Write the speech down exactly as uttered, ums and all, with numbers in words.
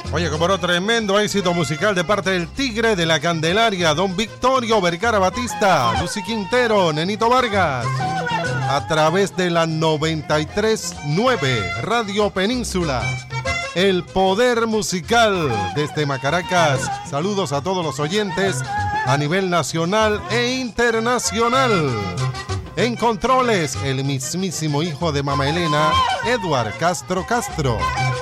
Oye, como no, tremendo éxito musical de parte del Tigre de la Candelaria, Don Victorio Vergara Batista, Lucy Quintero, Nenito Vargas, a través de la noventa y tres punto nueve Radio Península. El poder musical desde Macaracas. Saludos a todos los oyentes a nivel nacional e internacional. En controles, el mismísimo hijo de Mama Elena, Edward Castro Castro.